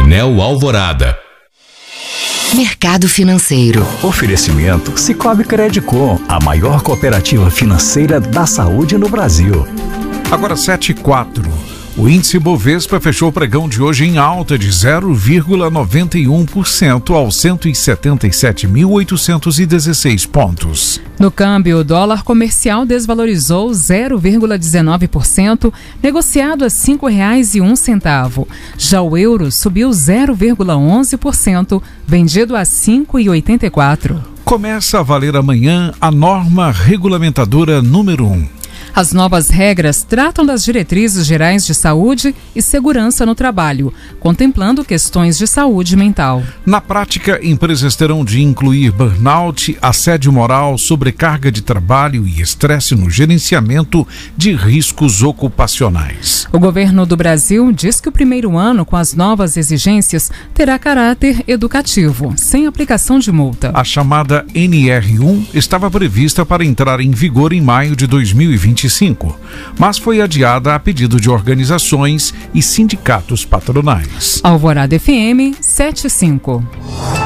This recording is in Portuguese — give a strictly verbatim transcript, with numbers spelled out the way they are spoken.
Jornal Alvorada. Mercado Financeiro. Oferecimento Sicoob Credicom, a maior cooperativa financeira da saúde no Brasil. Agora sete e quatro. O índice Bovespa fechou o pregão de hoje em alta de zero vírgula noventa e um por cento aos cento e setenta e sete mil oitocentos e dezesseis pontos. No câmbio, o dólar comercial desvalorizou zero vírgula dezenove por cento, negociado a cinco reais e um centavo. Já o euro subiu zero vírgula onze por cento, vendido a cinco reais e oitenta e quatro centavos. Começa a valer amanhã a norma regulamentadora número um. As novas regras tratam das diretrizes gerais de saúde e segurança no trabalho, contemplando questões de saúde mental. Na prática, empresas terão de incluir burnout, assédio moral, sobrecarga de trabalho e estresse no gerenciamento de riscos ocupacionais. O governo do Brasil diz que o primeiro ano com as novas exigências terá caráter educativo, sem aplicação de multa. A chamada N R um estava prevista para entrar em vigor em maio de dois mil e vinte e cinco, mas foi adiada a pedido de organizações e sindicatos patronais. Alvorada F M setenta e cinco.